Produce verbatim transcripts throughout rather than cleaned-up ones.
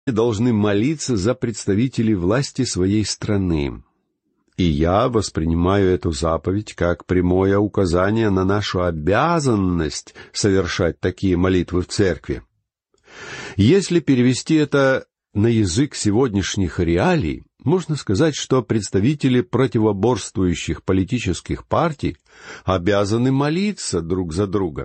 должны молиться за представителей власти своей страны. И я воспринимаю эту заповедь как прямое указание на нашу обязанность совершать такие молитвы в церкви. Если перевести это на язык сегодняшних реалий, можно сказать, что представители противоборствующих политических партий обязаны молиться друг за друга.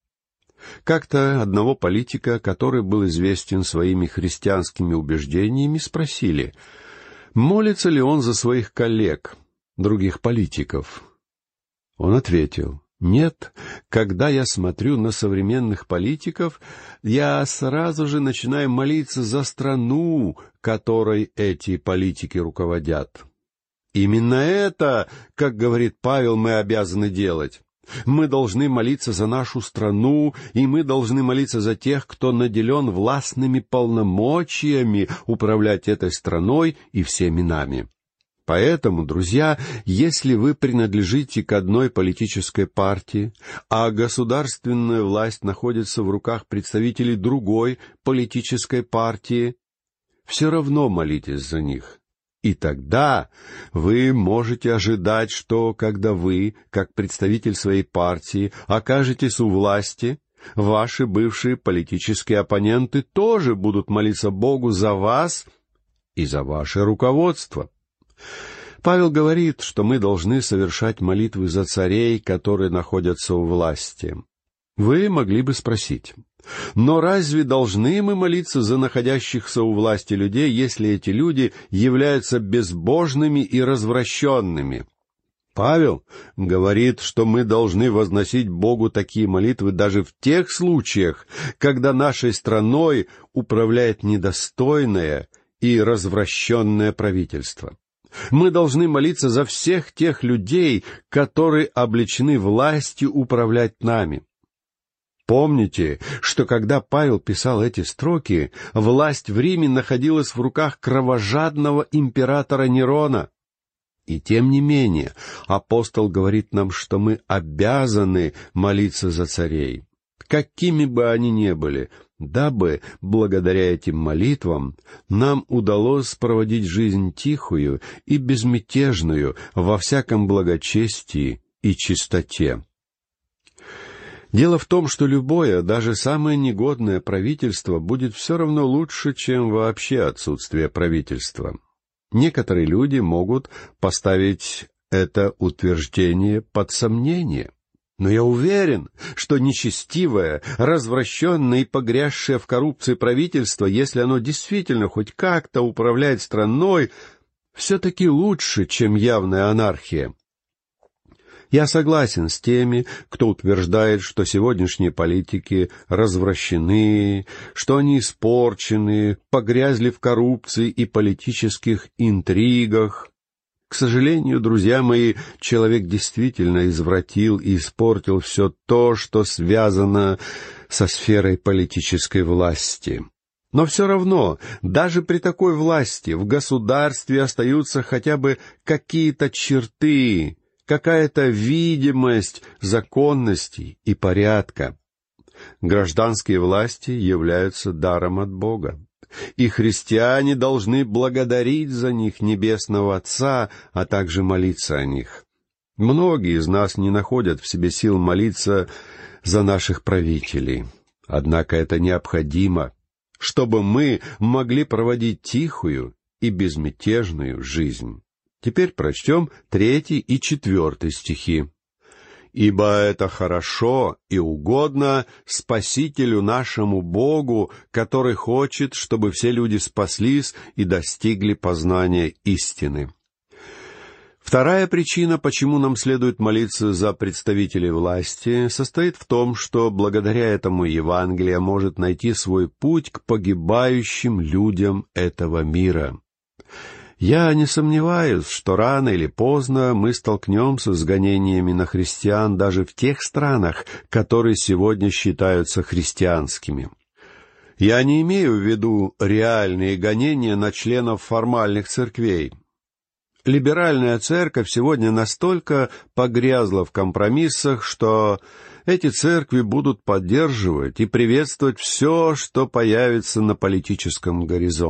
Как-то одного политика, который был известен своими христианскими убеждениями, спросили, молится ли он за своих коллег, других политиков. Он ответил, нет, когда я смотрю на современных политиков, я сразу же начинаю молиться за страну, которой эти политики руководят. Именно это, как говорит Павел, мы обязаны делать. Мы должны молиться за нашу страну, и мы должны молиться за тех, кто наделен властными полномочиями управлять этой страной и всеми нами. Поэтому, друзья, если вы принадлежите к одной политической партии, а государственная власть находится в руках представителей другой политической партии, все равно молитесь за них. И тогда вы можете ожидать, что когда вы, как представитель своей партии, окажетесь у власти, ваши бывшие политические оппоненты тоже будут молиться Богу за вас и за ваше руководство. Павел говорит, что мы должны совершать молитвы за царей, которые находятся у власти. Вы могли бы спросить, но разве должны мы молиться за находящихся у власти людей, если эти люди являются безбожными и развращенными? Павел говорит, что мы должны возносить Богу такие молитвы даже в тех случаях, когда нашей страной управляет недостойное и развращенное правительство. Мы должны молиться за всех тех людей, которые облечены властью управлять нами. Помните, что когда Павел писал эти строки, власть в Риме находилась в руках кровожадного императора Нерона. И тем не менее, апостол говорит нам, что мы обязаны молиться за царей, какими бы они ни были, дабы, благодаря этим молитвам, нам удалось проводить жизнь тихую и безмятежную во всяком благочестии и чистоте. Дело в том, что любое, даже самое негодное правительство будет все равно лучше, чем вообще отсутствие правительства. Некоторые люди могут поставить это утверждение под сомнение. Но я уверен, что нечестивое, развращенное и погрязшее в коррупции правительство, если оно действительно хоть как-то управляет страной, все-таки лучше, чем явная анархия. Я согласен с теми, кто утверждает, что сегодняшние политики развращены, что они испорчены, погрязли в коррупции и политических интригах. К сожалению, друзья мои, человек действительно извратил и испортил все то, что связано со сферой политической власти. Но все равно, даже при такой власти в государстве остаются хотя бы какие-то черты, какая-то видимость законности и порядка. Гражданские власти являются даром от Бога, и христиане должны благодарить за них Небесного Отца, а также молиться о них. Многие из нас не находят в себе сил молиться за наших правителей, однако это необходимо, чтобы мы могли проводить тихую и безмятежную жизнь. Теперь прочтем третий и четвертый стихи. «Ибо это хорошо и угодно Спасителю нашему Богу, который хочет, чтобы все люди спаслись и достигли познания истины». Вторая причина, почему нам следует молиться за представителей власти, состоит в том, что благодаря этому Евангелие может найти свой путь к погибающим людям этого мира. Я не сомневаюсь, что рано или поздно мы столкнемся с гонениями на христиан даже в тех странах, которые сегодня считаются христианскими. Я не имею в виду реальные гонения на членов формальных церквей. Либеральная церковь сегодня настолько погрязла в компромиссах, что эти церкви будут поддерживать и приветствовать все, что появится на политическом горизонте.